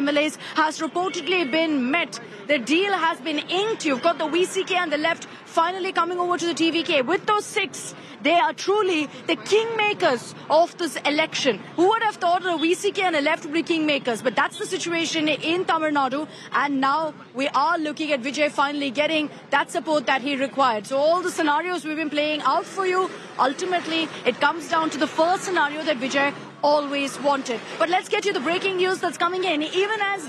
MLAs has reportedly been met. The deal has been inked. You've got the VCK and the left finally coming over to the TVK. With those 6, they are truly the kingmakers of this election. Who would have thought a VCK and a left would be kingmakers? But that's the situation in Tamil Nadu. And now we are looking at Vijay finally getting that support that he required. So all the scenarios we've been playing out for you, ultimately it comes down to the first scenario that Vijay always wanted. But let's get you the breaking news that's coming in. Even as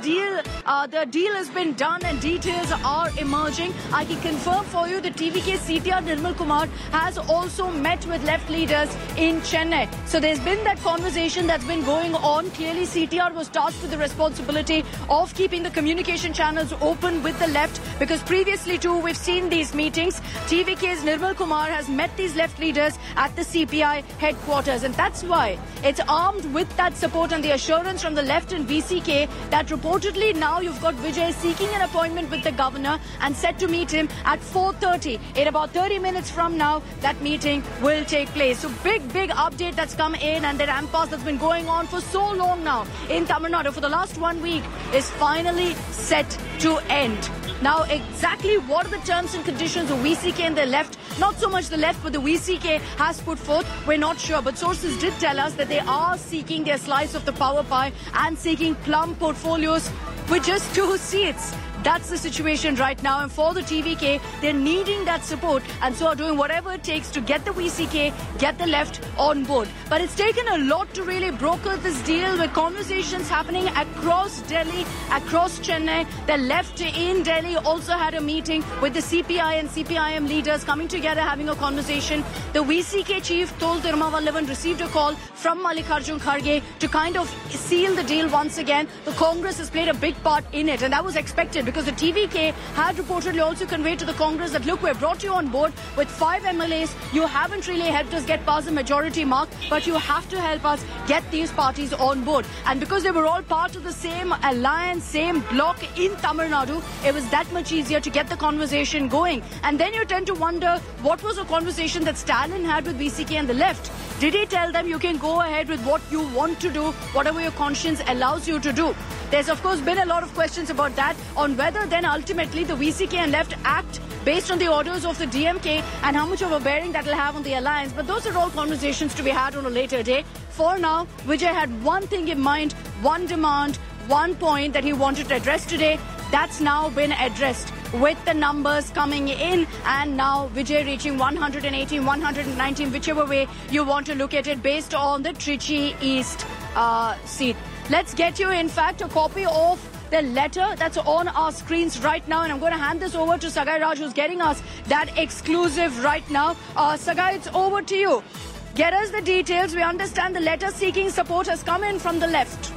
the deal has been done and details are emerging, I can confirm for you that TVK CTR Nirmal Kumar has also met with left leaders in Chennai. So there's been that conversation that's been going on. Clearly CTR was tasked with the responsibility of keeping the communication channels open with the left, because previously too we've seen these meetings. TVK's Nirmal Kumar has met these left leaders at the CPI headquarters, and that's why it's armed with that support and the assurance from the left and VCK that reportedly now you've got Vijay seeking an appointment with the governor and set to meet him at 4:30. In about 30 minutes from now, that meeting will take place. So big update that's come in, and that impasse that's been going on for so long now in Tamil Nadu for the last 1 week is finally set to end. Now, exactly what are the terms and conditions of VCK and the left? Not so much the left, but the VCK has put forth. We're not sure, but sources did tell us that they are seeking their slice of the power pie and seeking plum portfolios with just 2 seats. That's the situation right now. And for the TVK, they're needing that support and so are doing whatever it takes to get the VCK, get the left on board. But it's taken a lot to really broker this deal, with conversations happening across Delhi, across Chennai. The left in Delhi also had a meeting with the CPI and CPIM leaders coming together, having a conversation. The VCK chief, Tol Tirumavallavan, received a call from Mallikarjun Kharge to kind of seal the deal once again. The Congress has played a big part in it, and that was expected, because the TVK had reportedly also conveyed to the Congress that, look, we've brought you on board with 5 MLAs. You haven't really helped us get past the majority mark, but you have to help us get these parties on board. And because they were all part of the same alliance, same bloc in Tamil Nadu, it was that much easier to get the conversation going. And then you tend to wonder, what was a conversation that Stalin had with VCK and the left? Did he tell them you can go ahead with what you want to do, whatever your conscience allows you to do? There's, of course, been a lot of questions about that, on whether then ultimately the VCK and left act based on the orders of the DMK and how much of a bearing that will have on the alliance. But those are all conversations to be had on a later day. For now, Vijay had one thing in mind, one demand, one point that he wanted to address today. That's now been addressed, with the numbers coming in, and now Vijay reaching 118, 119, whichever way you want to look at it, based on the Trichy East seat. Let's get you, in fact, a copy of the letter that's on our screens right now, and I'm going to hand this over to Sagai Raj, who's getting us that exclusive right now. Sagai, it's over to you. Get us the details. We understand the letter seeking support has come in from the left.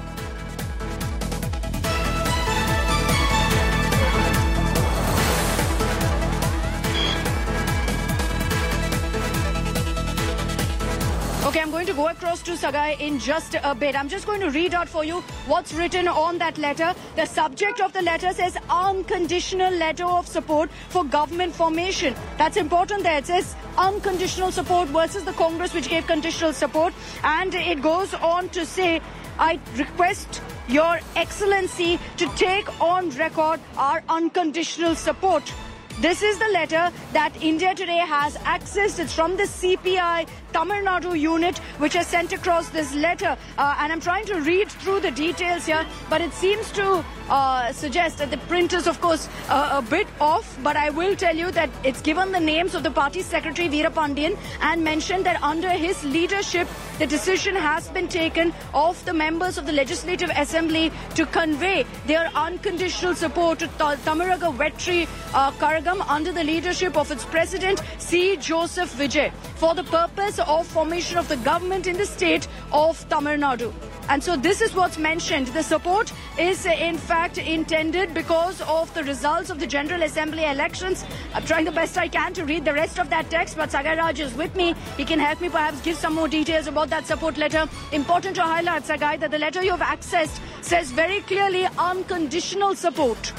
Okay, I'm going to go across to Sagai in just a bit. I'm just going to read out for you what's written on that letter. The subject of the letter says unconditional letter of support for government formation. That's important there. It says unconditional support versus the Congress, which gave conditional support. And it goes on to say, I request Your Excellency to take on record our unconditional support. This is the letter that India Today has accessed. It's from the CPI Tamil Nadu unit, which has sent across this letter. And I'm trying to read through the details here, but it seems to suggest that the print is, of course, a bit off. But I will tell you that it's given the names of the party secretary, Veerapandiyan, and mentioned that under his leadership, the decision has been taken of the members of the Legislative Assembly to convey their unconditional support to Thamizhaga Vetri Karagam under the leadership of its president, C. Joseph Vijay, for the purpose of formation of the government in the state of Tamil Nadu. And so this is what's mentioned. The support is in fact intended because of the results of the General Assembly elections. I'm trying the best I can to read the rest of that text, but Sagai Raj is with me. He can help me perhaps give some more details about that support letter. Important to highlight, Sagai, that the letter you have accessed says very clearly unconditional support.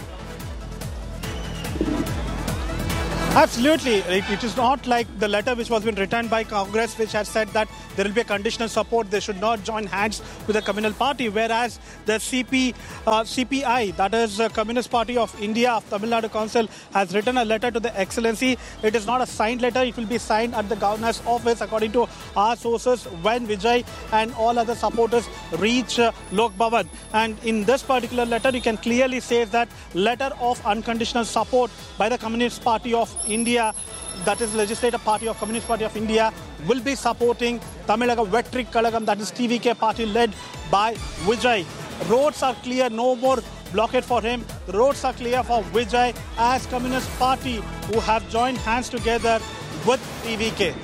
Absolutely. It is not like the letter which was been written by Congress, which has said that there will be a conditional support. They should not join hands with the Communal Party, whereas the CPI, that is Communist Party of India of Tamil Nadu Council, has written a letter to the Excellency. It is not a signed letter. It will be signed at the Governor's office, according to our sources, when Vijay and all other supporters reach Lok Bhavan. And in this particular letter, you can clearly say that letter of unconditional support by the Communist Party of India, that is Legislative Party of Communist Party of India, will be supporting Tamilaga Vetri Kalagam, that is TVK party led by Vijay. Roads are clear, no more blockade for him. The roads are clear for Vijay as Communist Party, who have joined hands together with TVK.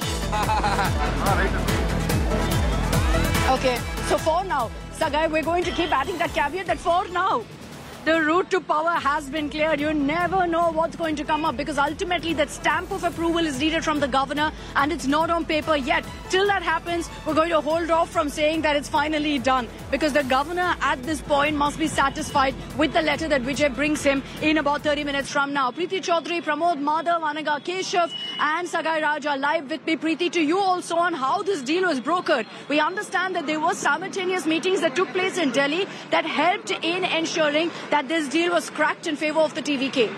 Okay, so for now, Sagai, we're going to keep adding that caveat that for now, the route to power has been cleared. You never know what's going to come up, because ultimately that stamp of approval is needed from the governor and it's not on paper yet. Till that happens, we're going to hold off from saying that it's finally done, because the governor at this point must be satisfied with the letter that Vijay brings him in about 30 minutes from now. Preeti Chaudhary, Pramod Madhav, Anaga Keshav and Sagai Raja live with me. Preeti, to you also on how this deal was brokered. We understand that there were simultaneous meetings that took place in Delhi that helped in ensuring that this deal was cracked in favor of the TVK.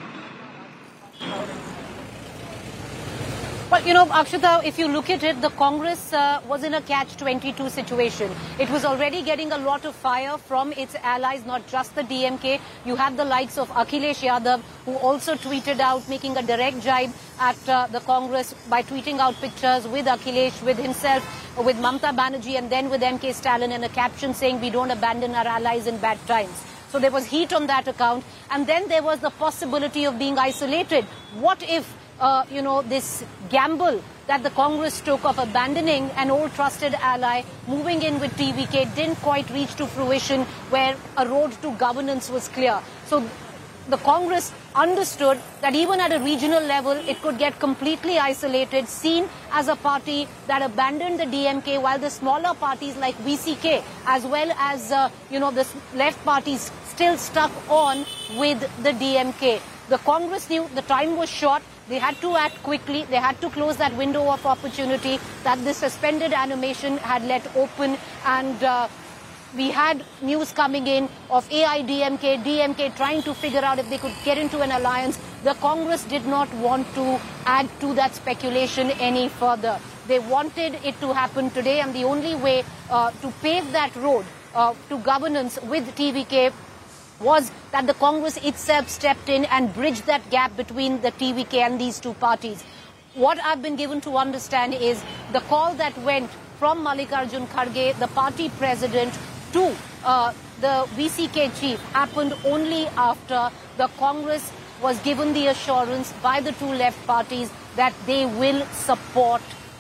Well, you know, Akshita, if you look at it, the Congress was in a catch-22 situation. It was already getting a lot of fire from its allies, not just the DMK. You had the likes of Akhilesh Yadav, who also tweeted out, making a direct jibe at the Congress by tweeting out pictures with Akhilesh, with himself, with Mamta Banerjee, and then with MK Stalin, and a caption saying, "We don't abandon our allies in bad times." So there was heat on that account. And then there was the possibility of being isolated. What if, you know, this gamble that the Congress took of abandoning an old trusted ally, moving in with TVK, didn't quite reach to fruition, where a road to governance was clear. So the Congress understood that even at a regional level, it could get completely isolated, seen as a party that abandoned the DMK, while the smaller parties like VCK, as well as, you know, the left parties still stuck on with the DMK. The Congress knew the time was short. They had to act quickly. They had to close that window of opportunity that the suspended animation had let open. And we had news coming in of AIDMK, DMK trying to figure out if they could get into an alliance. The Congress did not want to add to that speculation any further. They wanted it to happen today, and the only way to pave that road to governance with TVK was that the Congress itself stepped in and bridged that gap between the TVK and these two parties. What I've been given to understand is the call that went from Mallikarjun Kharge, the party president, to the VCK chief happened only after the Congress was given the assurance by the two left parties that they will support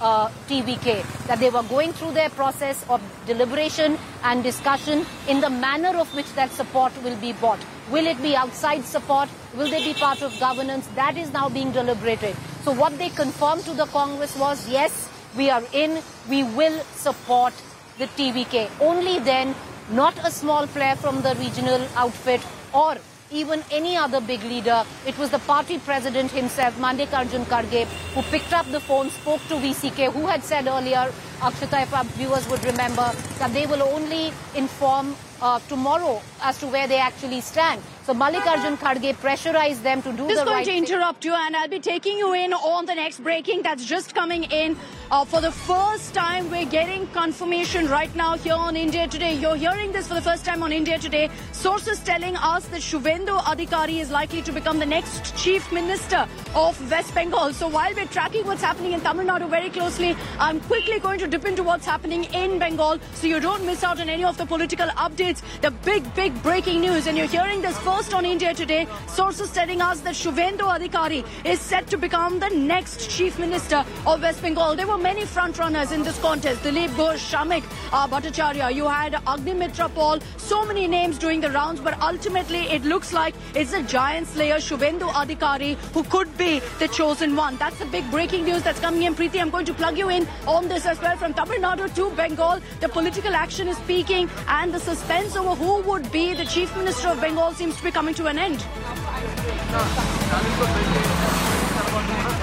TVK, that they were going through their process of deliberation and discussion in the manner of which that support will be bought. Will it be outside support? Will they be part of governance? That is now being deliberated. So what they confirmed to the Congress was, yes, we are in, we will support the TVK. Only then, not a small player from the regional outfit or even any other big leader. It was the party president himself, Mallikarjun Kharge, who picked up the phone, spoke to VCK, who had said earlier, Akshita, if our viewers would remember, that they will only inform tomorrow as to where they actually stand. So Mallikarjun Kharge pressurized them to do the right thing. Just going to interrupt you, and I'll be taking you in on the next breaking that's just coming in. For the first time, we're getting confirmation right now here on India Today. You're hearing this for the first time on India Today. Sources telling us that Shubhendu Adhikari is likely to become the next Chief Minister of West Bengal. So while we're tracking what's happening in Tamil Nadu very closely, I'm quickly going to dip into what's happening in Bengal so you don't miss out on any of the political updates, the big breaking news. And you're hearing this first on India Today. Sources telling us that Shubhendu Adhikari is set to become the next Chief Minister of West Bengal. There were many frontrunners in this contest. Dilip Ghosh, Shamik Bhattacharya, you had Agnimitra Paul, so many names doing the rounds, but ultimately it looks like it's a giant slayer, Shubhendu Adhikari, who could be the chosen one. That's the big breaking news that's coming in. Preeti, I'm going to plug you in on this as well. From Tamil Nadu to Bengal, the political action is peaking, and the suspense over who would be the Chief Minister of Bengal seems to be coming to an end.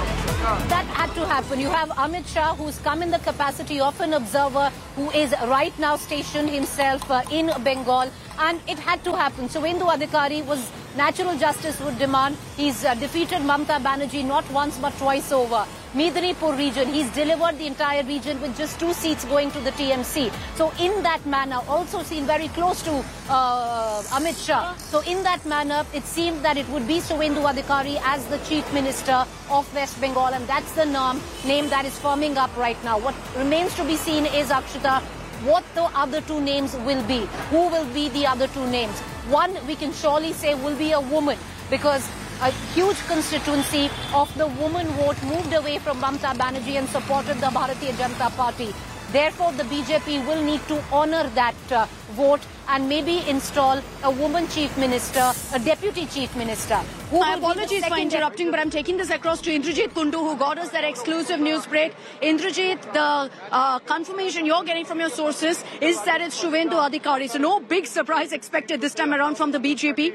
That had to happen. You have Amit Shah, who's come in the capacity of an observer, who is right now stationed himself in Bengal, and it had to happen. Suvendu Adhikari was natural justice would demand. He's defeated Mamta Banerjee not once but twice over. Medinipur region, he's delivered the entire region with just 2 seats going to the TMC. So in that manner, also seen very close to Amit Shah. So in that manner, it seemed that it would be Suvendu Adhikari as the Chief Minister of West Bengal, and that's the name that is forming up right now. What remains to be seen is, Akshita, what the other 2 names will be. Who will be the other 2 names? One, we can surely say, will be a woman, because a huge constituency of the woman vote moved away from Mamta Banerjee and supported the Bharatiya Janata Party. Therefore, the BJP will need to honor that vote and maybe install a woman chief minister, a deputy chief minister. My apologies for interrupting, but I'm taking this across to Indrajit Kundu, who got us that exclusive news break. Indrajit, the confirmation you're getting from your sources is that it's Suvendu Adhikari. So no big surprise expected this time around from the BJP.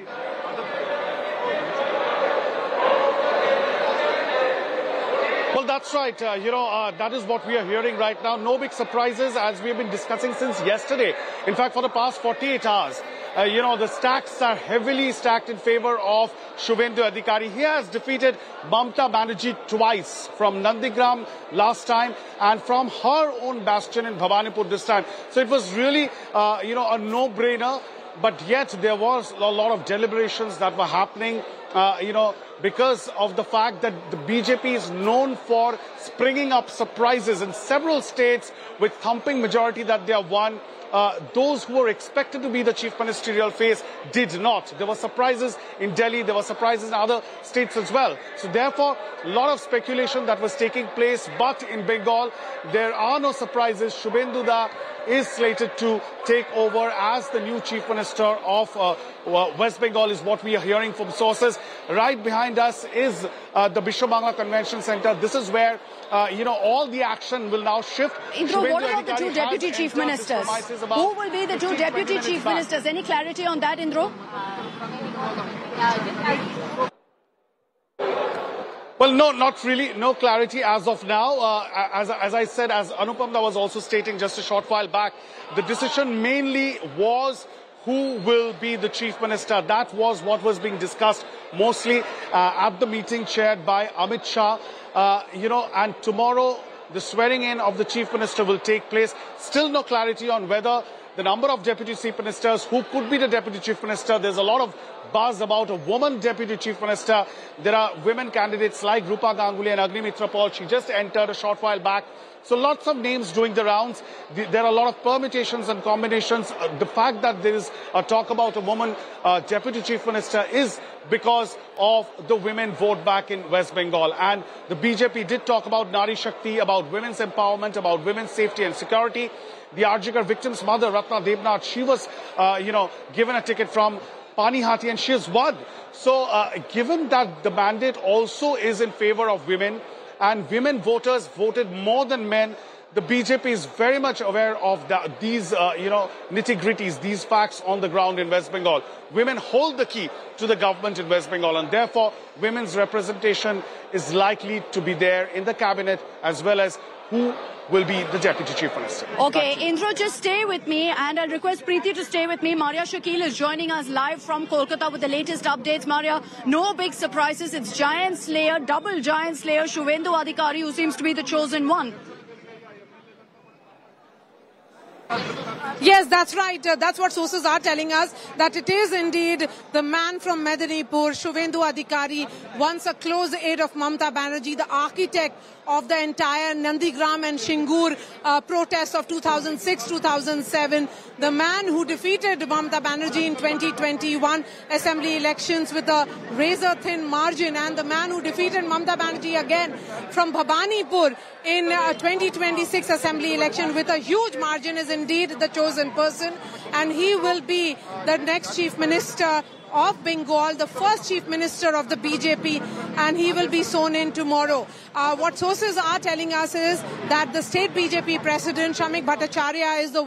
Well, that's right. That is what we are hearing right now. No big surprises, as we have been discussing since yesterday. In fact, for the past 48 hours, the stacks are heavily stacked in favor of Suvendu Adhikari. He has defeated Mamta Banerjee twice, from Nandigram last time and from her own bastion in Bhabanipur this time. So it was really, a no-brainer. But yet there was a lot of deliberations that were happening, because of the fact that the BJP is known for springing up surprises in several states with thumping majority that they have won. Those who were expected to be the chief ministerial face did not. There were surprises in Delhi, there were surprises in other states as well. So therefore, a lot of speculation that was taking place. But in Bengal, there are no surprises. Suvendu Da is slated to take over as the new chief minister of West Bengal, is what we are hearing from sources. Right behind us is the Bishwa Bangla Convention Center. This is where, all the action will now shift. Indra, what about the 2 deputy chief ministers? Who will be the 2 deputy chief ministers? Any clarity on that, Indra? Well, no, not really. No clarity as of now. As I said, as Anupam was also stating just a short while back, the decision mainly was who will be the chief minister. That was what was being discussed mostly at the meeting chaired by Amit Shah. And tomorrow the swearing in of the chief minister will take place. Still no clarity on whether the number of deputy chief ministers, who could be the deputy chief minister. There's a lot of buzz about a woman deputy chief minister. There are women candidates like Rupa Ganguly and Agnimitra Paul. She just entered a short while back. So lots of names doing the rounds. There are a lot of permutations and combinations. The fact that there is a talk about a woman deputy chief minister is because of the women vote back in West Bengal. And the BJP did talk about Nari Shakti, about women's empowerment, about women's safety and security. The RG Kar victim's mother, Ratna Debnath, she was, given a ticket from Panihati and she has won. So given that the mandate also is in favor of women, and women voters voted more than men, the BJP is very much aware of these, nitty-gritties, these facts on the ground in West Bengal. Women hold the key to the government in West Bengal, and therefore women's representation is likely to be there in the cabinet, as well as who will be the deputy chief minister. Okay, Indra, just stay with me, and I'll request Preeti to stay with me. Maria Shakil is joining us live from Kolkata with the latest updates. Maria, no big surprises. It's giant slayer, double giant slayer, Suvendu Adhikari, who seems to be the chosen one. Yes, that's right. That's what sources are telling us, that it is indeed the man from Medinipur, Suvendu Adhikari, once a close aide of Mamta Banerjee, the architect of the entire Nandigram and Shingur protests of 2006-2007, the man who defeated Mamta Banerjee in 2021 assembly elections with a razor-thin margin, and the man who defeated Mamta Banerjee again from Bhabanipur in 2026 assembly election with a huge margin, is indeed the chosen person, and he will be the next chief minister of Bengal, the first chief minister of the BJP, and he will be sworn in tomorrow. What sources are telling us is that the state BJP president, Shamik Bhattacharya, is the one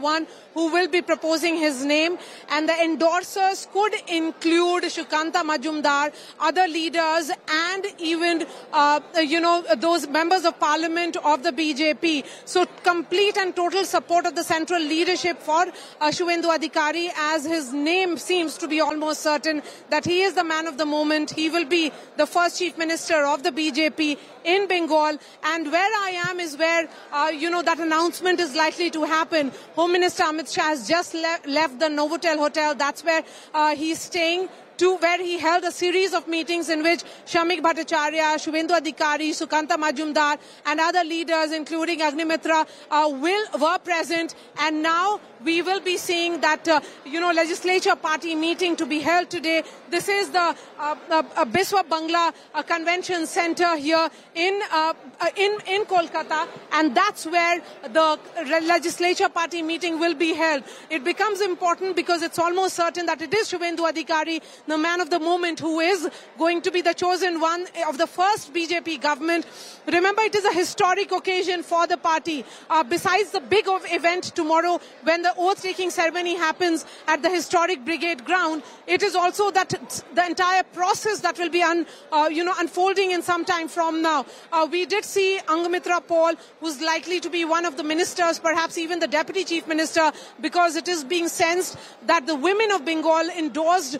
who will be proposing his name, and the endorsers could include Shukanta Majumdar, other leaders, and even, those members of parliament of the BJP. So complete and total support of the central leadership for Suvendu Adhikari, as his name seems to be almost certain that he is the man of the moment. He will be the first chief minister of the BJP in Bengal, and where I am is where, that announcement is likely to happen. Home Minister Amit Shah has just left the Novotel Hotel. That's where he's staying, to where he held a series of meetings in which Shamik Bhattacharya, Suvendu Adhikari, Shukanta Majumdar and other leaders, including Agnimitra, were present. And now we will be seeing that, legislature party meeting to be held today. This is the Biswa Bangla Convention Center here in Kolkata, and that's where the legislature party meeting will be held. It becomes important because it's almost certain that it is Suvendu Adhikari, the man of the moment, who is going to be the chosen one of the first BJP government. Remember, it is a historic occasion for the party. Besides the big event tomorrow, when the oath-taking ceremony happens at the historic Brigade ground, it is also that the entire process that will be unfolding in some time from now. We did see Agnimitra Paul, who's likely to be one of the ministers, perhaps even the deputy chief minister, because it is being sensed that the women of Bengal endorsed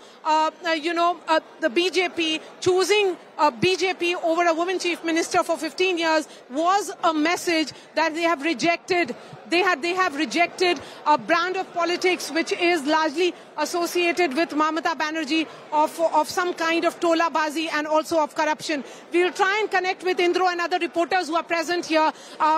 the BJP. Choosing BJP over a woman chief minister for 15 years was a message that they have rejected. They have rejected a brand of politics which is largely associated with Mamata Banerjee of some kind of tola-bazi and also of corruption. We will try and connect with Indro and other reporters who are present here,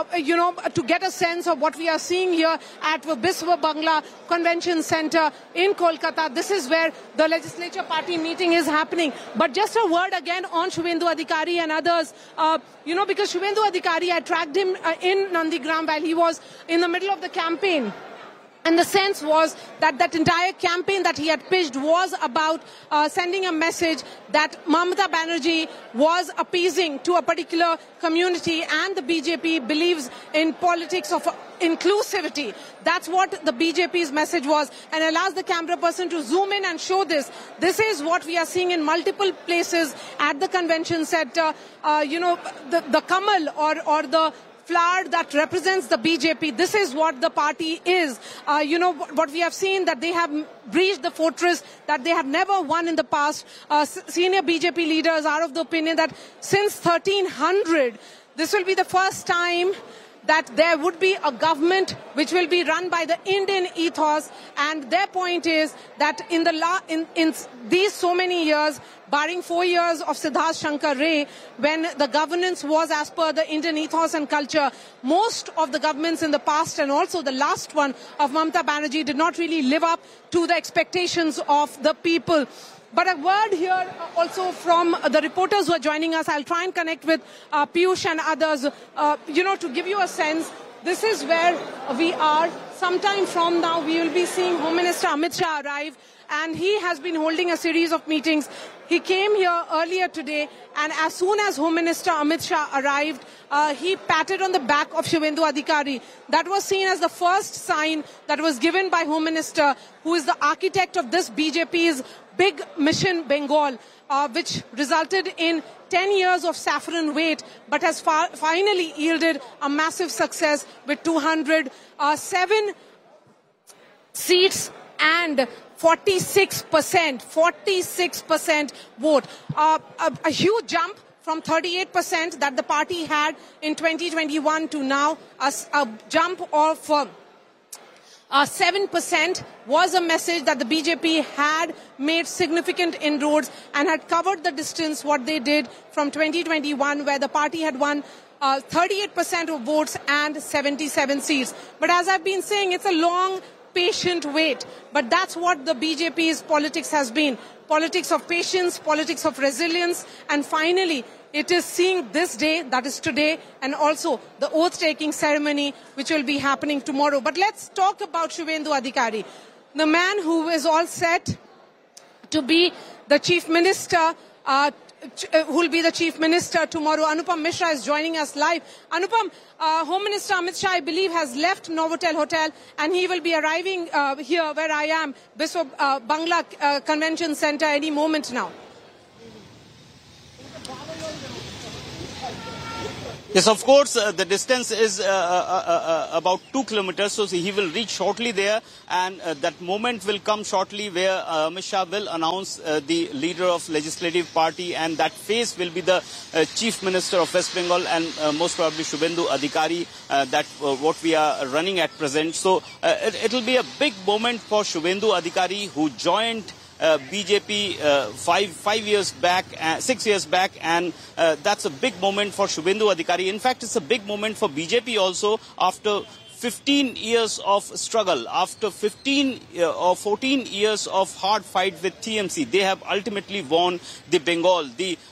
to get a sense of what we are seeing here at the Biswa Bangla Convention Center in Kolkata. This is where the legislature party meeting is happening. But just a word again on Suvendu Adhikari and others, because Suvendu Adhikari, I tracked him in Nandigram while he was in the middle of the campaign. And the sense was that that entire campaign that he had pitched was about sending a message that Mamata Banerjee was appeasing to a particular community, and the BJP believes in politics of inclusivity. That's what the BJP's message was. And I'll ask the camera person to zoom in and show this. This is what we are seeing in multiple places at the convention center. The Kamal or the flower that represents the BJP. This is what the party is. What we have seen, that they have breached the fortress that they have never won in the past. Senior BJP leaders are of the opinion that since 1300, this will be the first time that there would be a government which will be run by the Indian ethos, and their point is that in these so many years, barring 4 years of Siddharth Shankar Ray, when the governance was as per the Indian ethos and culture, most of the governments in the past and also the last one of Mamata Banerjee did not really live up to the expectations of the people. But a word here also from the reporters who are joining us. I'll try and connect with Piyush and others, to give you a sense. This is where we are. Sometime from now, we will be seeing Home Minister Amit Shah arrive, and he has been holding a series of meetings. He came here earlier today, and as soon as Home Minister Amit Shah arrived, he patted on the back of Suvendu Adhikari. That was seen as the first sign that was given by Home Minister, who is the architect of this BJP's big mission Bengal, which resulted in 10 years of saffron wait, but has finally yielded a massive success with 207 seats and 46% vote. A huge jump from 38% that the party had in 2021 to now, a jump of 7% was a message that the BJP had made significant inroads and had covered the distance what they did from 2021, where the party had won 38% of votes and 77 seats. But as I've been saying, it's a long, patient wait. But that's what the BJP's politics has been. Politics of patience, politics of resilience, and finally, it is seeing this day, that is today, and also the oath-taking ceremony, which will be happening tomorrow. But let's talk about Suvendu Adhikari, the man who is all set to be the chief minister who will be the Chief Minister tomorrow. Anupam Mishra is joining us live. Anupam, Home Minister Amit Shah, I believe, has left Novotel Hotel and he will be arriving here where I am, Biswa Bangla Convention Center, any moment now. Yes, of course, the distance is about 2 kilometers, so he will reach shortly there, and that moment will come shortly where Amit Shah will announce the leader of Legislative Party, and that face will be the Chief Minister of West Bengal and most probably Shubhendu Adhikari, what we are running at present. So it will be a big moment for Shubhendu Adhikari, who joined BJP 6 years back, and that's a big moment for Shubhendu Adhikari. In fact, it's a big moment for BJP also after 15 years of struggle, after 15 or 14 years of hard fight with TMC. They have ultimately won the Bengal,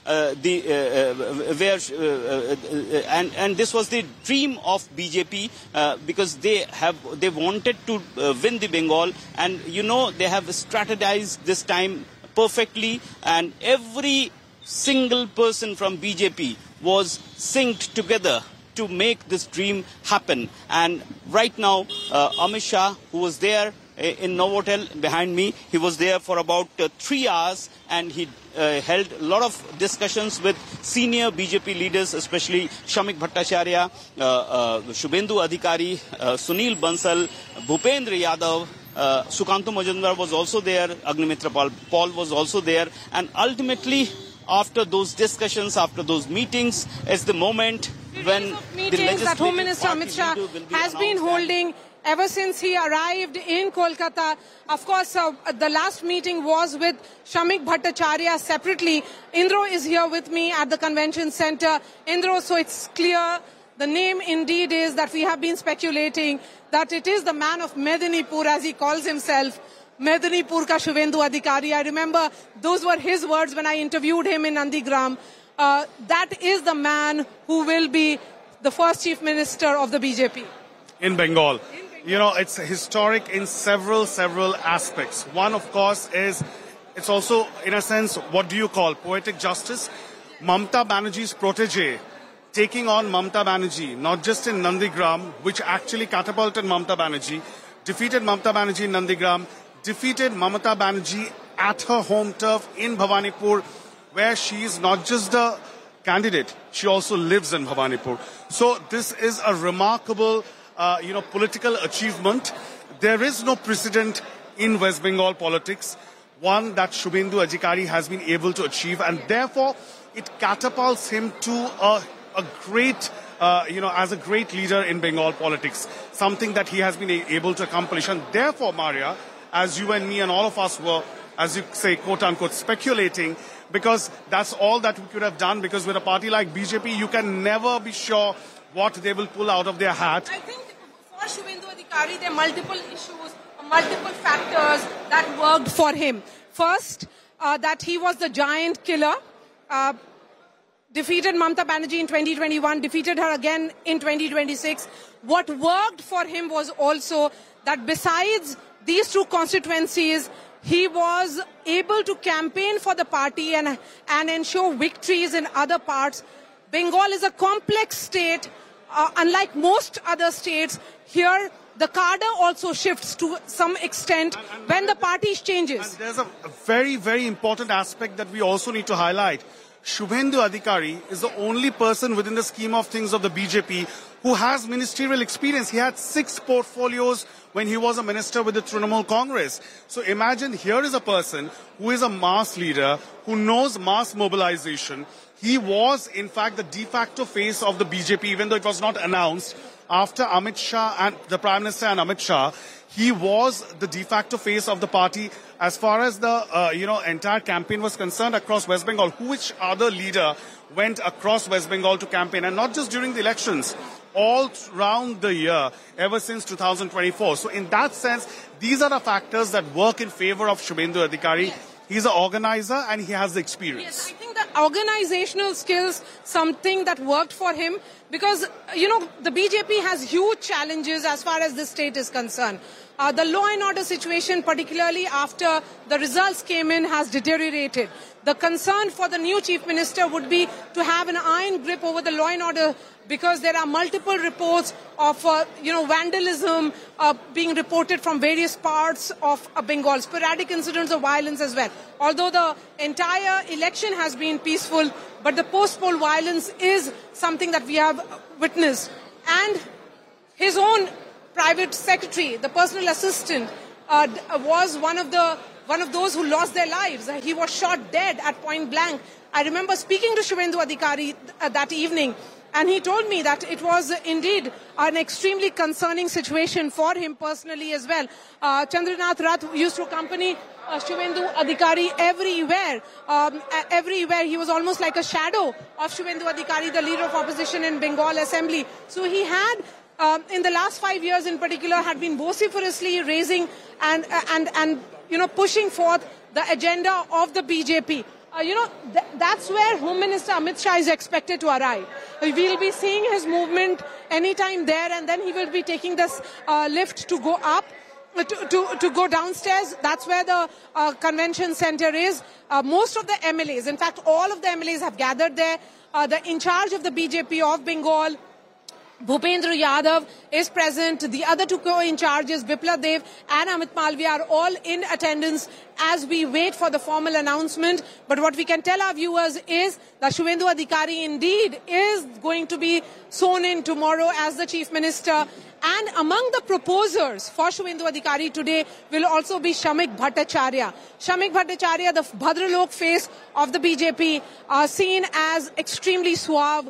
and this was the dream of BJP because they wanted to win the Bengal, and you know they have strategized this time perfectly, and every single person from BJP was synced together to make this dream happen. And right now, Amit Shah, who was there in Novotel behind me, he was there for about 3 hours, and he held a lot of discussions with senior BJP leaders, especially Shamik Bhattacharya, Shubhendu Adhikari, Sunil Bansal, Bhupendra Yadav, Sukanto Majumdar was also there, Agnimitra Paul was also there, and ultimately, after those discussions, after those meetings, is the moment when meetings that Home Minister Amit Shah has been holding ever since he arrived in Kolkata. Of course, the last meeting was with Shamik Bhattacharya separately. Indro is here with me at the convention center. Indro, so it's clear, the name indeed is that we have been speculating that it is the man of Medinipur, as he calls himself, Medinipur ka Shubhendu Adhikari. I remember those were his words when I interviewed him in Nandigram. That is the man who will be the first Chief Minister of the BJP. In Bengal. You know, it's historic in several aspects. One, of course, is it's also, in a sense, what do you call poetic justice? Mamta Banerjee's protege taking on Mamta Banerjee, not just in Nandigram, which actually catapulted Mamta Banerjee, defeated Mamta Banerjee in Nandigram, defeated Mamata Banerjee at her home turf in Bhawanipur, where she is not just the candidate, she also lives in Bhawanipur. So this is a remarkable, political achievement. There is no precedent in West Bengal politics, one that Shubhendu Adhikari has been able to achieve, and therefore it catapults him to a great, as a great leader in Bengal politics, something that he has been able to accomplish. And therefore, Maria, as you and me and all of us were, as you say, quote-unquote, speculating, because that's all that we could have done, because with a party like BJP, you can never be sure what they will pull out of their hat. I think for Shubhendu Adhikari, there are multiple issues, multiple factors that worked for him. First, that he was the giant killer, defeated Mamata Banerjee in 2021, defeated her again in 2026. What worked for him was also that besides these two constituencies, he was able to campaign for the party and ensure victories in other parts. Bengal is a complex state. Unlike most other states, here the cadre also shifts to some extent when the party changes. And there's a very, very important aspect that we also need to highlight. Shubhendu Adhikari is the only person within the scheme of things of the BJP who has ministerial experience. He had 6 portfolios when he was a minister with the Trinamool Congress. So imagine, here is a person who is a mass leader, who knows mass mobilization. He was, in fact, the de facto face of the BJP, even though it was not announced. After Amit Shah and the Prime Minister and Amit Shah, he was the de facto face of the party as far as the entire campaign was concerned across West Bengal. Which other leader went across West Bengal to campaign, and not just during the elections, all throughout the year, ever since 2024. So in that sense, these are the factors that work in favor of Shubhendu Adhikari. Yes. He's an organizer and he has the experience. Yes, I think the organizational skills, something that worked for him, because, the BJP has huge challenges as far as the state is concerned. the law and order situation, particularly after the results came in, has deteriorated. The concern for the new chief minister would be to have an iron grip over the law and order, because there are multiple reports of vandalism being reported from various parts of Bengal, sporadic incidents of violence as well. Although the entire election has been peaceful, but the post-poll violence is something that we have witnessed. And his own private secretary, the personal assistant, was one of those who lost their lives. He was shot dead at point blank. I remember speaking to Shubhendu Adhikari that evening, and he told me that it was indeed an extremely concerning situation for him personally as well. Chandranath Rath used to accompany Shubhendu Adhikari everywhere. Everywhere. He was almost like a shadow of Shubhendu Adhikari, the leader of opposition in Bengal Assembly. So he had, in the last 5 years in particular, had been vociferously raising and pushing forth the agenda of the BJP. That's where Home Minister Amit Shah is expected to arrive. We'll be seeing his movement anytime there, and then he will be taking this lift to go up, to go downstairs. That's where the convention center is. Most of the MLAs, in fact, all of the MLAs have gathered there. The in charge of the BJP of Bengal, Bhupendra Yadav, is present. The other two co-in-charges, Biplab Dev and Amit Malviya, are all in attendance as we wait for the formal announcement. But what we can tell our viewers is that Shubhendu Adhikari indeed is going to be sworn in tomorrow as the Chief Minister. And among the proposers for Shubhendu Adhikari today will also be Shamik Bhattacharya. Shamik Bhattacharya, the Bhadralok face of the BJP, seen as extremely suave.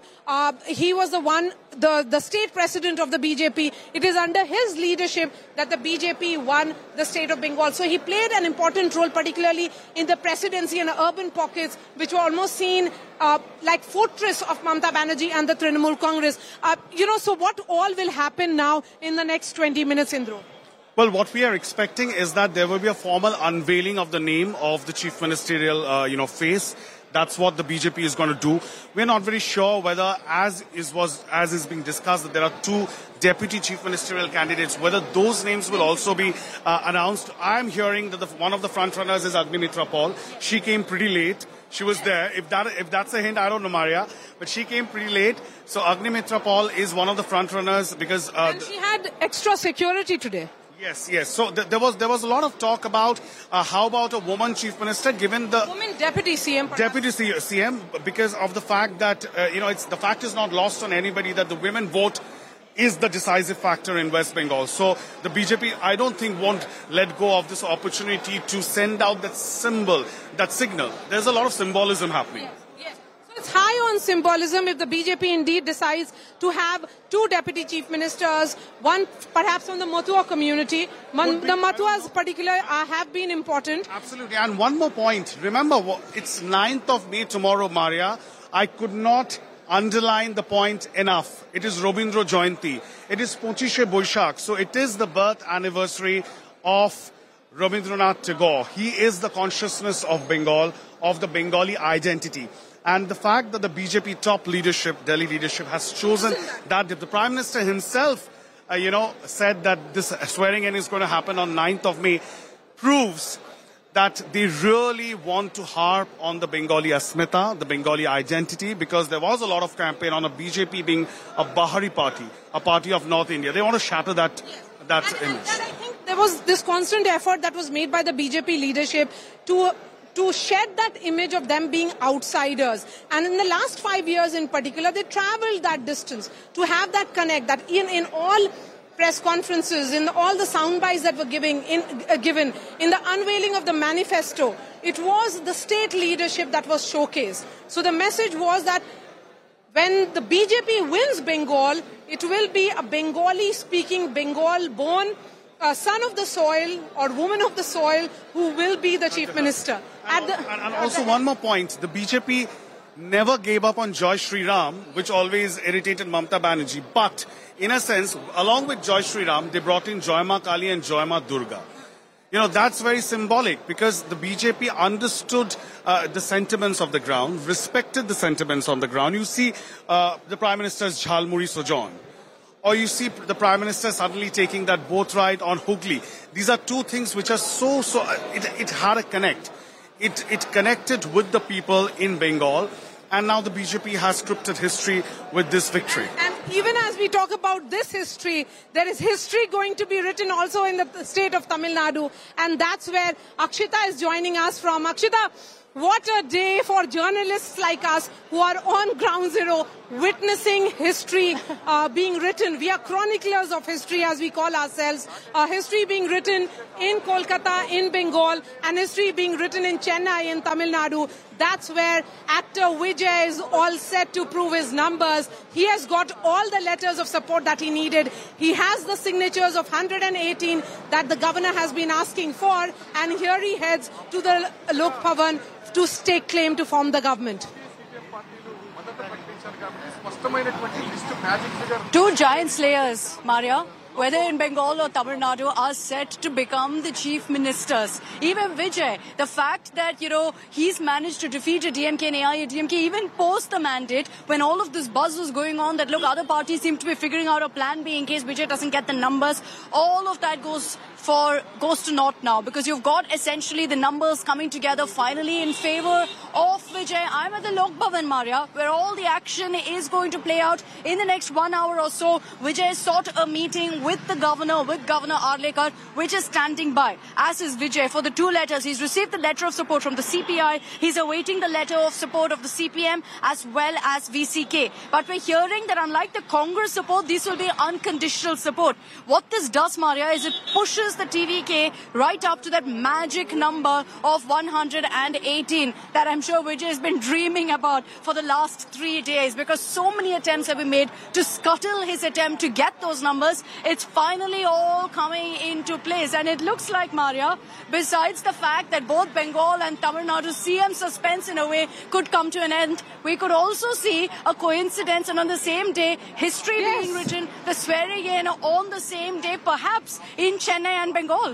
He was the state president of the BJP. It is under his leadership that the BJP won the state of Bengal. So he played an important role, particularly in the presidency and urban pockets, which were almost seen like fortress of Mamata Banerjee and the Trinamool Congress. So what all will happen now in the next 20 minutes, Indro? Well, what we are expecting is that there will be a formal unveiling of the name of the chief ministerial, face. That's what the BJP is going to do. We're not very sure whether, as is being discussed, that there are two deputy chief ministerial candidates, whether those names will also be announced. I'm hearing that one of the front runners is Agnimitra Paul. She came pretty late. She was there. If that's a hint, I don't know, Maria. But she came pretty late. So Agnimitra Paul is one of the front runners because... and she had extra security today. Yes. So there was a lot of talk about how about a woman chief minister, given the woman deputy CM, perhaps? Deputy CM, because of the fact that the fact is not lost on anybody that the women vote is the decisive factor in West Bengal. So the BJP, I don't think, won't let go of this opportunity to send out that symbol, that signal. There's a lot of symbolism happening. Yes. So it's high on symbolism if the BJP indeed decides to have two deputy chief ministers, one perhaps from the Matua community. The Matuas particularly have been important. Absolutely. And one more point. Remember, it's 9th of May tomorrow, Maria. I could not underline the point enough. It is Robindra Jayanti. It is Pochishe Boishakh. So it is the birth anniversary of Rabindranath Tagore. He is the consciousness of Bengal, of the Bengali identity. And the fact that the BJP top leadership, Delhi leadership, has chosen that, the Prime Minister himself, said that this swearing in is going to happen on 9th of May, proves that they really want to harp on the Bengali asmita, the Bengali identity, because there was a lot of campaign on a BJP being a Bahari party, a party of North India. They want to shatter that image. And I think there was this constant effort that was made by the BJP leadership to shed that image of them being outsiders. And in the last 5 years in particular, they traveled that distance to have that connect, that in all press conferences, in all the sound bites that were given in the unveiling of the manifesto, it was the state leadership that was showcased. So the message was that when the BJP wins Bengal, it will be a Bengali-speaking, Bengal-born son of the soil or woman of the soil who will be the chief minister. And also one more point, the BJP never gave up on Joy Shri Ram, which always irritated Mamata Banerjee. But in a sense, along with Joy Shri Ram, they brought in Joy Ma Kali and Joy Ma Durga. That's very symbolic because the BJP understood the sentiments of the ground, respected the sentiments on the ground. You see the Prime Minister's Jhalmuri sojourn. or you see the Prime Minister suddenly taking that boat ride on Hooghly. These are two things which are it had a connect. It connected with the people in Bengal, and now the BJP has scripted history with this victory. And even as we talk about this history, there is history going to be written also in the state of Tamil Nadu, and that's where Akshita is joining us from. Akshita, what a day for journalists like us who are on ground zero, witnessing history being written. We are chroniclers of history, as we call ourselves. History being written in Kolkata, in Bengal, and history being written in Chennai, in Tamil Nadu. That's where actor Vijay is all set to prove his numbers. He has got all the letters of support that he needed. He has the signatures of 118 that the governor has been asking for, and here he heads to the Lok Bhavan to stake claim to form the government. Two giant slayers, Maria, whether in Bengal or Tamil Nadu, are set to become the chief ministers. Even Vijay, the fact that, he's managed to defeat a DMK and AIADMK even post the mandate, when all of this buzz was going on that, look, other parties seem to be figuring out a plan B in case Vijay doesn't get the numbers. All of that goes to naught now, because you've got essentially the numbers coming together finally in favor of Vijay. I'm at the Lok Bhavan, Maria, where all the action is going to play out in the next 1 hour or so. Vijay sought a meeting with the governor, with Governor Arlekar, which is standing by, as is Vijay, for the two letters. He's received the letter of support from the CPI. He's awaiting the letter of support of the CPM as well as VCK. But we're hearing that unlike the Congress support, this will be unconditional support. What this does, Maria, is it pushes the TVK right up to that magic number of 118 that I'm sure Vijay has been dreaming about for the last 3 days, because so many attempts have been made to scuttle his attempt to get those numbers. It's finally all coming into place, and it looks like, Maria, besides the fact that both Bengal and Tamil Nadu CM suspense in a way could come to an end, we could also see a coincidence, and on the same day, history being written, the swearing in on the same day, perhaps in Chennai and Bengal.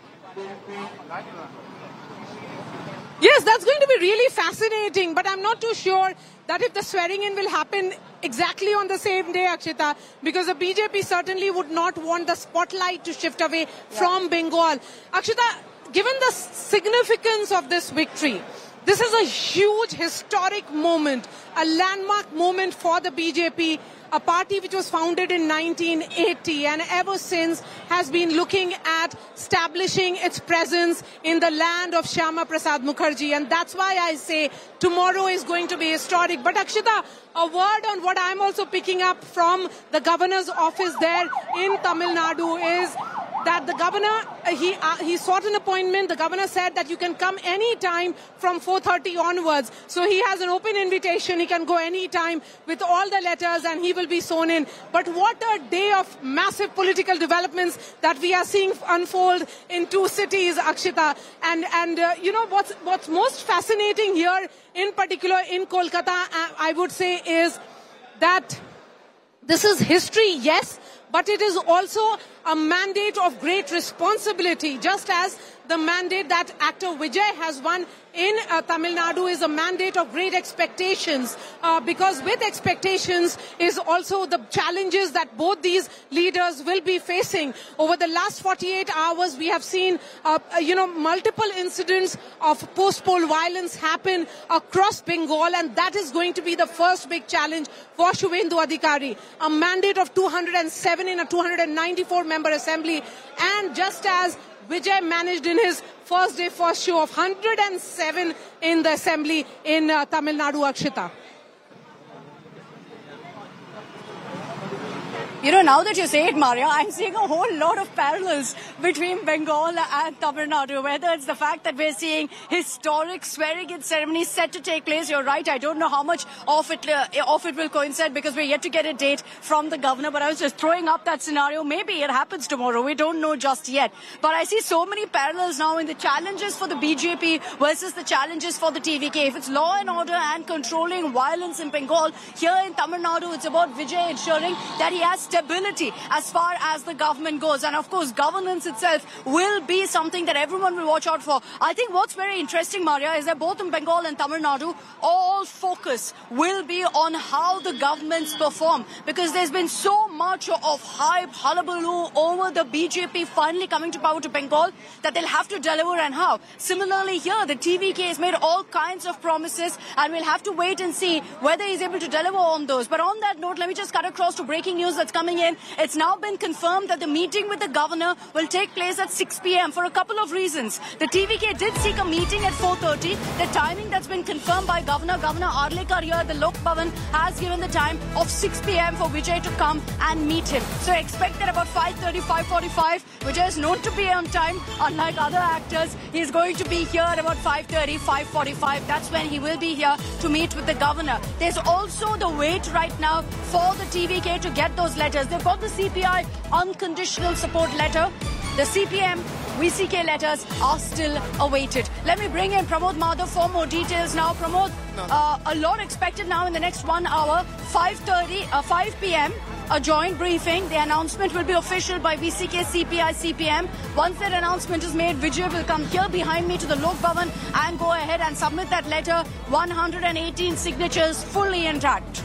Yes, that's going to be really fascinating, but I'm not too sure that if the swearing in will happen exactly on the same day, Akshita, because the BJP certainly would not want the spotlight to shift away from Bengal. Akshita, given the significance of this victory, this is a huge historic moment, a landmark moment for the BJP, a party which was founded in 1980 and ever since has been looking at establishing its presence in the land of Shyama Prasad Mukherjee. And that's why I say tomorrow is going to be historic. But Akshita, a word on what I'm also picking up from the governor's office there in Tamil Nadu is that the governor, he sought an appointment. The governor said that you can come any time from 4:30 onwards. So he has an open invitation. He can go any time with all the letters and he will be sworn in. But what a day of massive political developments that we are seeing unfold in two cities, Akshita. And what's most fascinating here, in particular in Kolkata, I would say, is that this is history, yes, but it is also a mandate of great responsibility, just as the mandate that actor Vijay has won in Tamil Nadu is a mandate of great expectations, because with expectations is also the challenges that both these leaders will be facing. Over the last 48 hours, we have seen, multiple incidents of post-poll violence happen across Bengal, and that is going to be the first big challenge for Shubhendu Adhikari. A mandate of 207 in a 294-member assembly, and just as Vijay managed in his first day, first show of 107 in the assembly in Tamil Nadu, Akshita. Now that you say it, Maria, I'm seeing a whole lot of parallels between Bengal and Tamil Nadu, whether it's the fact that we're seeing historic swearing-in ceremonies set to take place. You're right, I don't know how much of it will coincide because we're yet to get a date from the governor, but I was just throwing up that scenario. Maybe it happens tomorrow. We don't know just yet. But I see so many parallels now in the challenges for the BJP versus the challenges for the TVK. If it's law and order and controlling violence in Bengal, here in Tamil Nadu, it's about Vijay ensuring that he has stability as far as the government goes. And of course, governance itself will be something that everyone will watch out for. I think what's very interesting, Maria, is that both in Bengal and Tamil Nadu, all focus will be on how the governments perform, because there's been so much of hype, hullabaloo over the BJP finally coming to power to Bengal that they'll have to deliver, and how. Similarly here, the TVK has made all kinds of promises, and we'll have to wait and see whether he's able to deliver on those. But on that note, let me just cut across to breaking news that's coming in. It's now been confirmed that the meeting with the governor will take place at 6 p.m. for a couple of reasons. The TVK did seek a meeting at 4:30. The timing that's been confirmed by Governor Arlekar here at the Lok Bhavan has given the time of 6 p.m. for Vijay to come and meet him. So expect that about 5:30, 5:45. Vijay is known to be on time. Unlike other actors, he's going to be here at about 5:30, 5:45. That's when he will be here to meet with the governor. There's also the wait right now for the TVK to get those letters. They've got the CPI unconditional support letter. The CPM VCK letters are still awaited. Let me bring in Pramod Madhav for more details now. Pramod, a lot expected now in the next 1 hour. 5 p.m. a joint briefing. The announcement will be official by VCK, CPI, CPM. Once that announcement is made, Vijay will come here behind me to the Lok Bhavan and go ahead and submit that letter. 118 signatures fully intact.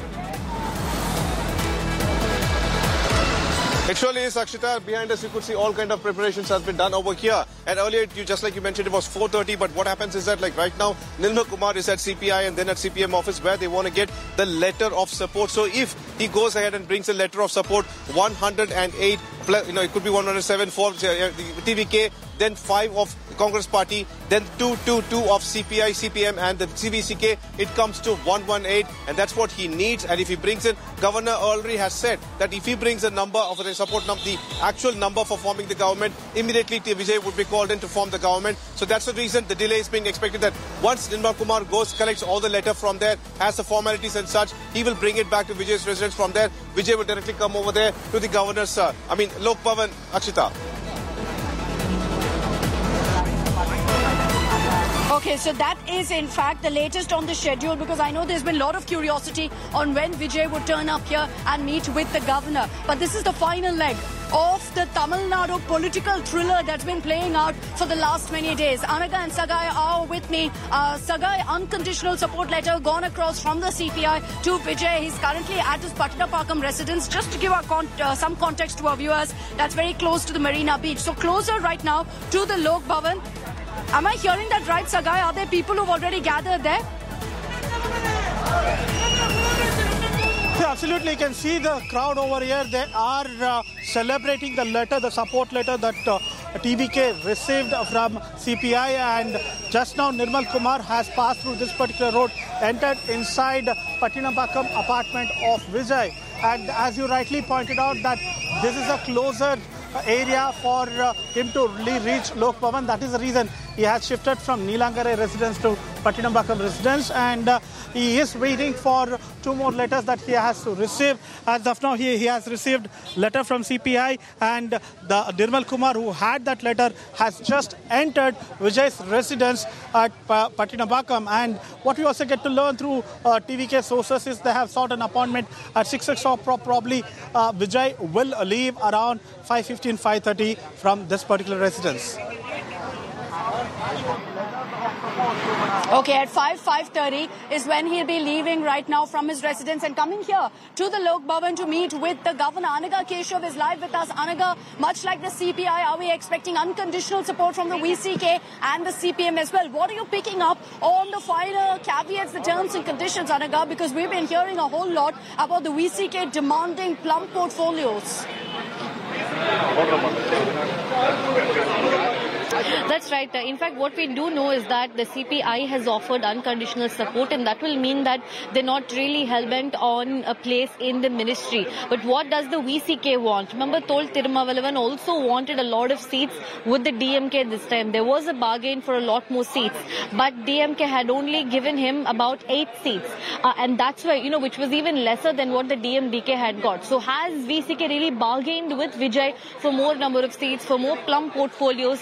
It surely is, Akshita. Behind us, you could see all kind of preparations has been done over here. And earlier, just like you mentioned, it was 4:30. But what happens is that, like right now, Nirmal Kumar is at CPI and then at CPM office where they want to get the letter of support. So if he goes ahead and brings a letter of support, 108, it could be 107 for the TVK, then 5 of Congress Party, then 2 of CPI, CPM and the CVCK, it comes to 118, and that's what he needs. And if he brings in, Governor already has said that if he brings a number of the support number, the actual number for forming the government, immediately Vijay would be called in to form the government. So that's the reason the delay is being expected, that once Nirmal Kumar collects all the letter from there, has the formalities and such, he will bring it back to Vijay's residence. From there, Vijay will directly come over there to the governor's, Lok Bhavan, Akshita. Okay, so that is in fact the latest on the schedule, because I know there's been a lot of curiosity on when Vijay would turn up here and meet with the governor. But this is the final leg of the Tamil Nadu political thriller that's been playing out for the last many days. Anaga and Sagai are with me. Sagai, unconditional support letter gone across from the CPI to Vijay. He's currently at his Patnapakam residence. Just to give some context to our viewers, that's very close to the Marina Beach. So closer right now to the Lok Bhavan. Am I hearing that right, Sagai? Are there people who've already gathered there? Yeah, absolutely. You can see the crowd over here. They are celebrating the letter, the support letter that TVK received from CPI. And just now, Nirmal Kumar has passed through this particular road, entered inside Patnapakam apartment of Vijay. And as you rightly pointed out, that this is a closer area for him to really reach Lok Bhavan. That is the reason he has shifted from Nilangare residence to Patnapakam residence, and he is waiting for 2 more letters that he has to receive. As of now, he has received letter from CPI, and the Nirmal Kumar, who had that letter, has just entered Vijay's residence at Patnapakam. And what we also get to learn through TVK sources is they have sought an appointment at 6 o'clock. Probably Vijay will leave around 5:15, 5:30 from this particular residence. Okay, at 5:30 is when he'll be leaving right now from his residence and coming here to the Lok Bhavan to meet with the governor. Anaga Keshav is live with us. Anaga, much like the CPI, are we expecting unconditional support from the VCK and the CPM as well? What are you picking up on the final caveats, the terms and conditions, Anaga? Because we've been hearing a whole lot about the VCK demanding plum portfolios. That's right. In fact, what we do know is that the CPI has offered unconditional support, and that will mean that they're not really hell-bent on a place in the ministry. But what does the VCK want? Remember, Tol Tirumavalavan also wanted a lot of seats with the DMK this time. There was a bargain for a lot more seats, but DMK had only given him about 8 seats. And that's why, which was even lesser than what the DMDK had got. So has VCK really bargained with Vijay for more number of seats, for more plum portfolios that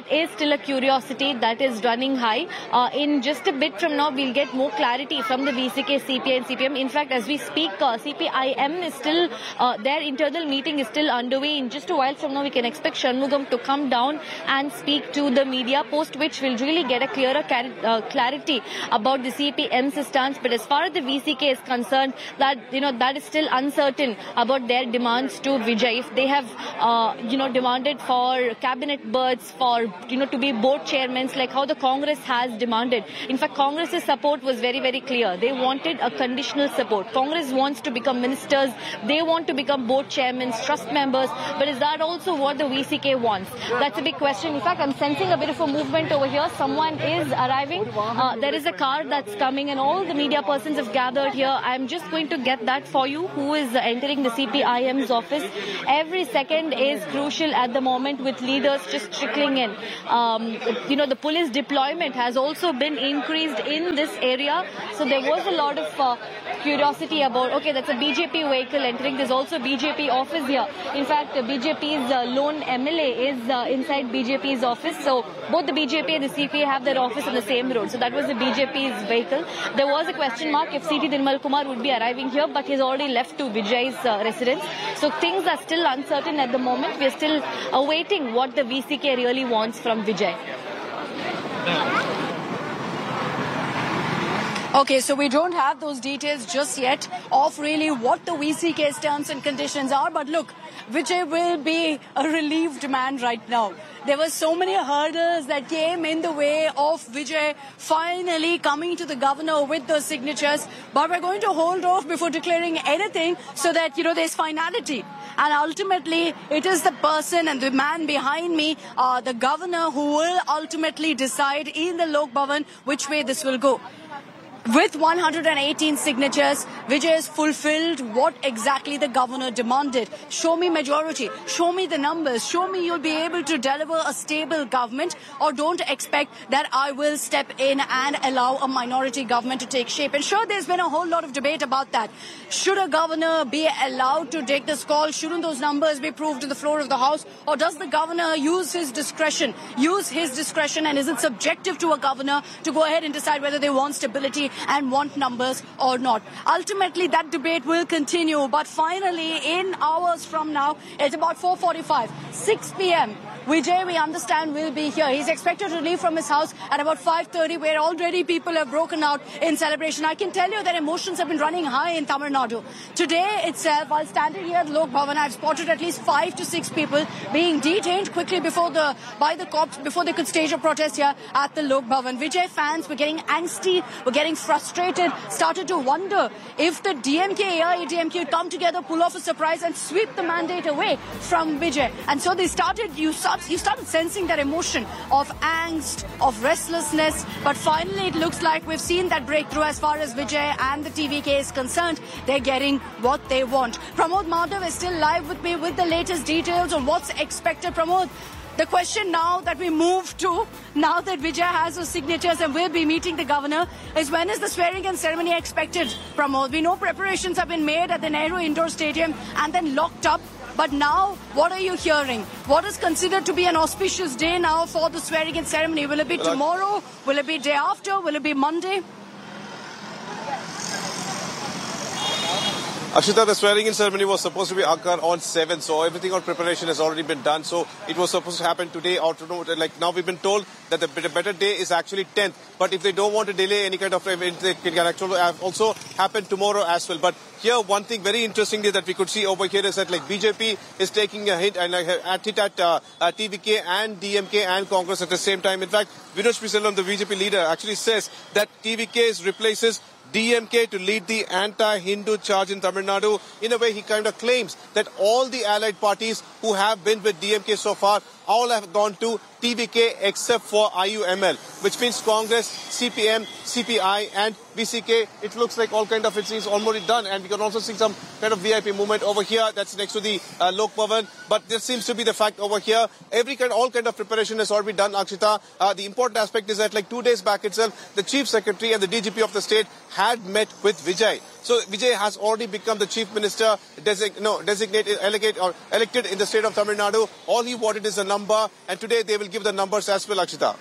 that is still a curiosity that is running high. In just a bit from now, we'll get more clarity from the VCK, CPI and CPM. In fact, as we speak, CPIM is still, their internal meeting is still underway. In just a while from now, we can expect Shanmugam to come down and speak to the media, post which we'll really get a clearer clarity about the CPM's stance. But as far as the VCK is concerned, that is still uncertain about their demands to Vijay. If they have, demanded for cabinet berths, for, to be board chairmen, like how the Congress has demanded. In fact, Congress's support was very, very clear. They wanted a conditional support. Congress wants to become ministers. They want to become board chairmen, trust members. But is that also what the VCK wants? That's a big question. In fact, I'm sensing a bit of a movement over here. Someone is arriving. There is a car that's coming and all the media persons have gathered here. I'm just going to get that for you. Who is entering the CPIM's office? Every second is crucial at the moment, with leaders just trickling in. The police deployment has also been increased in this area. So there was a lot of curiosity about, okay, that's a BJP vehicle entering. There's also a BJP office here. In fact, BJP's lone MLA is inside BJP's office. So both the BJP and the CPA have their office on the same road. So that was the BJP's vehicle. There was a question mark if CT Nirmal Kumar would be arriving here, but he's already left to Vijay's residence. So things are still uncertain at the moment. We're still awaiting what the VCK really wants from Vijay. Okay, so we don't have those details just yet of really what the VCK's terms and conditions are. But look, Vijay will be a relieved man right now. There were so many hurdles that came in the way of Vijay finally coming to the governor with those signatures. But we're going to hold off before declaring anything so that, there's finality. And ultimately, it is the person and the man behind me, the governor, who will ultimately decide in the Lok Bhavan which way this will go. With 118 signatures, Vijay has fulfilled what exactly the governor demanded. Show me majority. Show me the numbers. Show me you'll be able to deliver a stable government, or don't expect that I will step in and allow a minority government to take shape. And sure, there's been a whole lot of debate about that. Should a governor be allowed to take this call? Shouldn't those numbers be proved to the floor of the House? Or does the governor use his discretion? And is it subjective to a governor to go ahead and decide whether they want stability and want numbers or not? Ultimately, that debate will continue. But finally, in hours from now, it's about 4:45, 6 p.m. Vijay, we understand, will be here. He's expected to leave from his house at about 5:30, where already people have broken out in celebration. I can tell you that emotions have been running high in Tamil Nadu. Today itself, while standing here at Lok Bhavan, I've spotted at least 5 to 6 people being detained quickly by the cops before they could stage a protest here at the Lok Bhavan. Vijay fans were getting angsty, were getting frustrated, started to wonder if the DMK, AIADMK would come together, pull off a surprise and sweep the mandate away from Vijay. And so they started, you started sensing that emotion of angst, of restlessness. But finally, it looks like we've seen that breakthrough as far as Vijay and the TVK is concerned. They're getting what they want. Pramod Madhav is still live with me with the latest details on what's expected. Pramod, the question now that we move to, now that Vijay has those signatures and will be meeting the governor, is when is the swearing-in ceremony expected, Pramod? We know preparations have been made at the Nehru Indoor Stadium and then locked up. But now, what are you hearing? What is considered to be an auspicious day now for the swearing-in ceremony? Will it be tomorrow? Will it be day after? Will it be Monday? Akshita, the swearing-in ceremony was supposed to be occur on 7th, so everything on preparation has already been done. So it was supposed to happen today or tomorrow. Like now we've been told that the better day is actually 10th. But if they don't want to delay any kind of event, they can actually also happen tomorrow as well. But here, one thing very interestingly that we could see over here is that like BJP is taking a hit and at TVK and DMK and Congress at the same time. In fact, Vinod Sriselvam, the BJP leader, actually says that TVK replaces DMK to lead the anti-Hindu charge in Tamil Nadu. In a way, he kind of claims that all the allied parties who have been with DMK so far all have gone to TVK except for IUML, which means Congress, CPM, CPI and VCK. It looks like all kind of it is already done, and we can also see some kind of VIP movement over here. That's next to the Lok Bhavan. But this seems to be the fact over here. All kind of preparation has already done, Akshita. The important aspect is that like 2 days back itself, the Chief Secretary and the DGP of the state had met with Vijay. So Vijay has already become the chief minister, elected in the state of Tamil Nadu. All he wanted is a number, and today they will give the numbers as well, Akshita.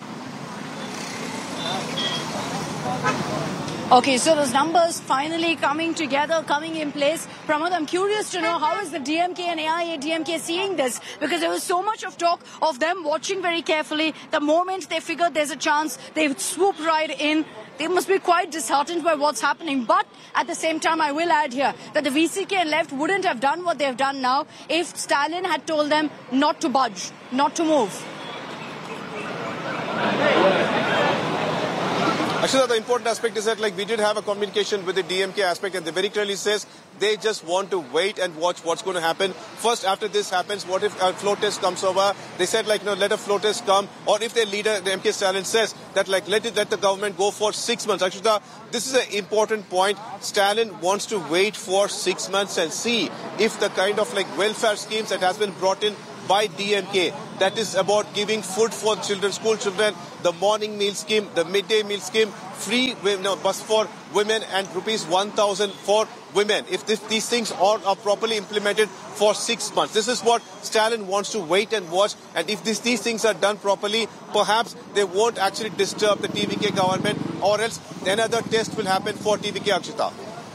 Okay, so those numbers finally coming together, coming in place. Pramod, I'm curious to know how is the DMK and AIADMK seeing this? Because there was so much of talk of them watching very carefully. The moment they figured there's a chance, they would swoop right in. They must be quite disheartened by what's happening. But at the same time, I will add here that the VCK and left wouldn't have done what they've done now if Stalin had told them not to budge, not to move. Actually, the important aspect is that we did have a communication with the DMK aspect, and they very clearly says they just want to wait and watch what's going to happen. First, after this happens, what if a flow test comes over? They said let a flow test come, or if their leader, the MK Stalin, says that let the government go for 6 months. Actually, this is an important point. Stalin wants to wait for 6 months and see if the kind of welfare schemes that has been brought in by DMK, that is about giving food for children, school children, the morning meal scheme, the midday meal scheme, free bus for women, and rupees 1,000 for women. If these things are properly implemented for 6 months, this is what Stalin wants to wait and watch. And if these things are done properly, perhaps they won't actually disturb the TVK government, or else another test will happen for TVK, Akshita.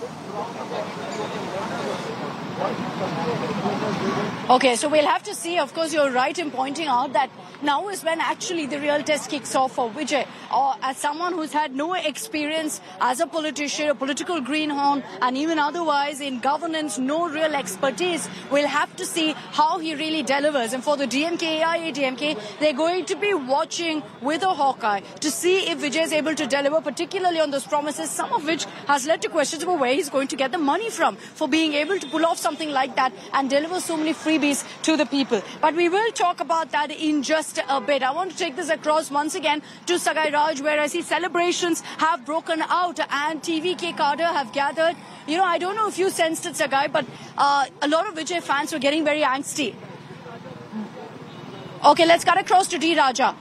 Okay, so we'll have to see. Of course, you're right in pointing out that now is when actually the real test kicks off for Vijay. Or as someone who's had no experience as a politician, a political greenhorn, and even otherwise in governance, no real expertise, we'll have to see how he really delivers. And for the DMK, AIADMK, they're going to be watching with a hawk eye to see if Vijay is able to deliver, particularly on those promises, some of which has led to questions about where he's going to get the money from for being able to pull off something like that and deliver so many freebies to the people. But we will talk about that in just a bit. I want to take this across once again to Sagai Raj, where I see celebrations have broken out and TVK cadre have gathered. I don't know if you sensed it, Sagai, but a lot of Vijay fans were getting very angsty. Okay, let's cut across to D. Raja.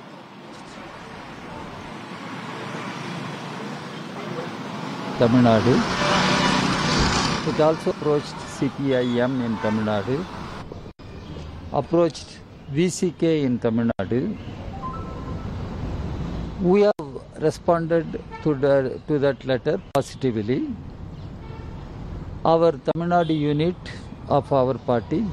Tamil Nadu. It also approached CPIM in Tamil Nadu, approached VCK in Tamil Nadu. We have responded to that letter positively. Our Tamil Nadu unit of our party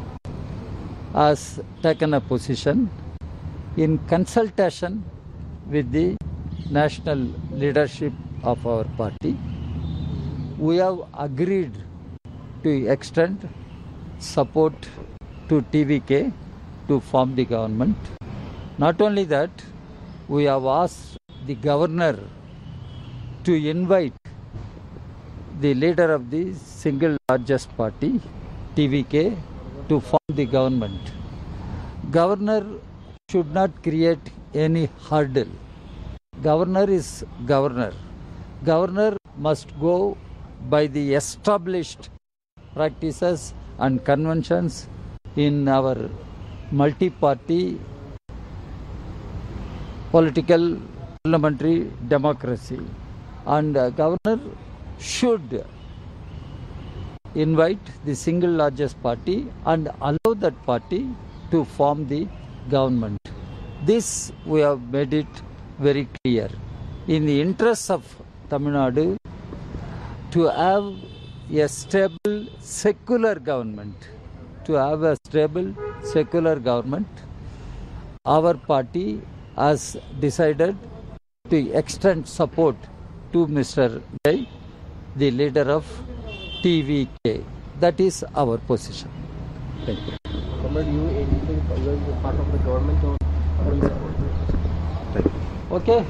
has taken a position in consultation with the national leadership of our party. We have agreed to extend support to TVK to form the government. Not only that, we have asked the governor to invite the leader of the single largest party, TVK, to form the government. Governor should not create any hurdle. Governor is governor. Governor must go by the established practices and conventions in our multi-party political parliamentary democracy. And governor should invite the single largest party and allow that party to form the government. This we have made it very clear. In the interests of Tamil Nadu, to have a stable secular government, our party has decided to extend support to Mr. Vijay, the leader of TVK. That is our position. Thank you. You are part of the government or okay.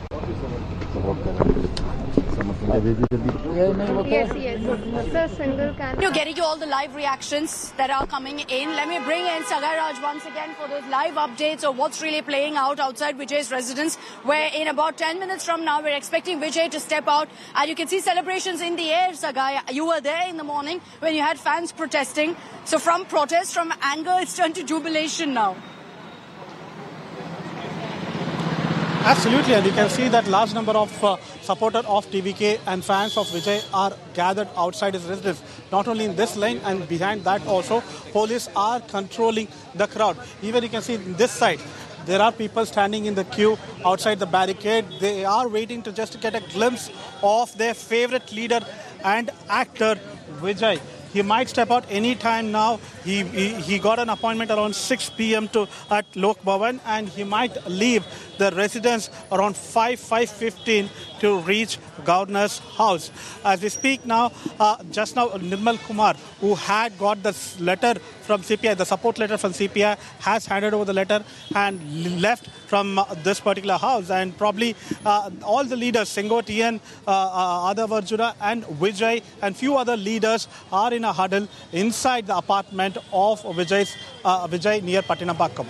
You're getting you all the live reactions that are coming in. Let me bring in Sagai Raj once again for those live updates of what's really playing out outside Vijay's residence, where in about 10 minutes from now, we're expecting Vijay to step out. And you can see celebrations in the air, Sagai. You were there in the morning when you had fans protesting. So from protest, from anger, it's turned to jubilation now. Absolutely, and you can see that large number of supporters of TVK and fans of Vijay are gathered outside his residence. Not only in this lane and behind that also, police are controlling the crowd. Even you can see this side, there are people standing in the queue outside the barricade. They are waiting to just get a glimpse of their favorite leader and actor, Vijay. He might step out any time now. He got an appointment around 6 p.m. at Lok Bhavan, and he might leave the residence around 5:15 to reach Governor's house. As we speak now, just now Nirmal Kumar, who had got this letter from CPI, the support letter from CPI, has handed over the letter and left from this particular house. And probably all the leaders, Sengotian, Adav Arjuna and Vijay and few other leaders are in a huddle inside the apartment of Vijay near Patinapakkam.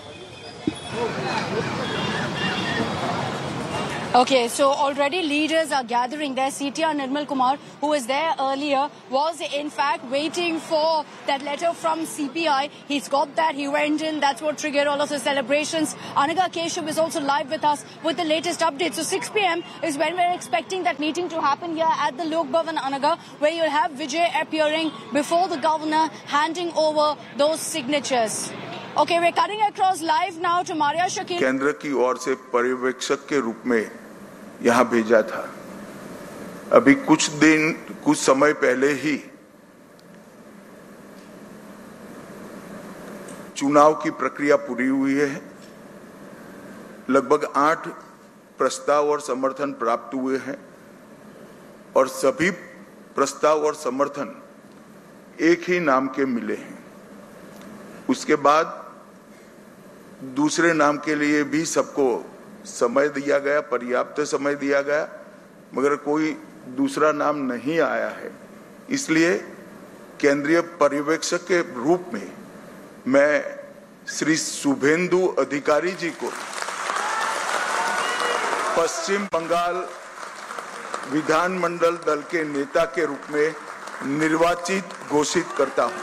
Okay, so already leaders are gathering there. CTR Nirmal Kumar, who was there earlier, was in fact waiting for that letter from CPI. He's got that. He went in. That's what triggered all of the celebrations. Anaga Keshav is also live with us with the latest updates. So 6 p.m. is when we're expecting that meeting to happen here at the Lok Bhavan Anaga, where you'll have Vijay appearing before the governor, handing over those signatures. Okay, we're cutting across live now to Maria Shakil. केंद्र की ओर से पर्यवेक्षक के रूप में यहां भेजा था। अभी कुछ समय पहले ही चुनाव की प्रक्रिया पूरी हुई है। लगभग 8 प्रस्ताव और समर्थन प्राप्त हुए हैं और सभी प्रस्ताव और समर्थन एक ही नाम के मिले हैं। उसके बाद दूसरे नाम के लिए भी सबको समय दिया गया, पर्याप्त समय दिया गया, मगर कोई दूसरा नाम नहीं आया है। इसलिए केंद्रीय पर्यवेक्षक के रूप में मैं श्री शुभेंदु अधिकारी जी को पश्चिम बंगाल विधानमंडल दल के नेता के रूप में निर्वाचित घोषित करता हूं।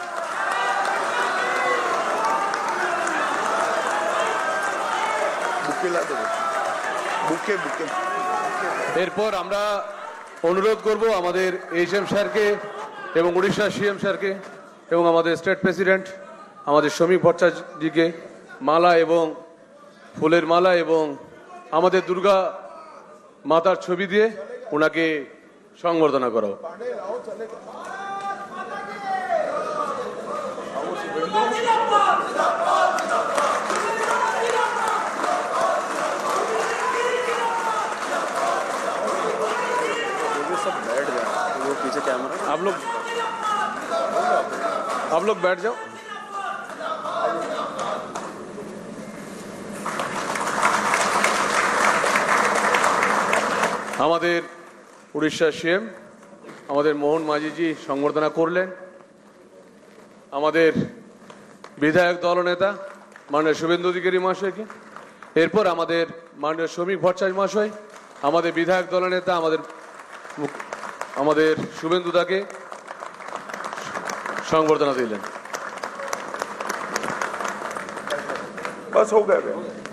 এরপর আমরা অনুরোধ করব আমাদের এইচএম স্যারকে এবং উড়িষ্যা সিএম স্যারকে এবং আমাদের স্টেট প্রেসিডেন্ট আমাদের সমীপ ভট্টাচার্যজিকে মালা এবং ফুলের মালা এবং আমাদের দুর্গা মাতার ছবি দিয়ে ওনাকে সংবর্ধনা করা হোক। पीछे कैमरा आप लोग बैठ जाओ। আমাদের উড়িষ্যা সিএম আমাদের মোহন মাঝিজি সংবর্ধনা করলেন। আমাদের বিধায়ক দলনেতা মাননীয় শুভেন্দু অধিকারী মহাশয়কে, এরপর আমাদের মাননীয় সমীপ ভট্টাচার্য মহাশয় আমাদের বিধায়ক দলনেতা আমাদের শুভেন্দু দাকে সংবর্ধনা দিলেন। बस हो गया।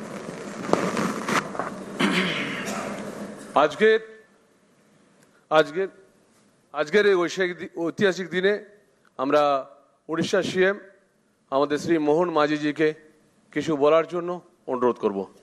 আজকের এই ঐতিহাসিক দিনে আমরা উড়িষ্যা সিএম আমাদের শ্রী মোহন মাঝিজিকে কিছু বলার জন্য অনুরোধ করব।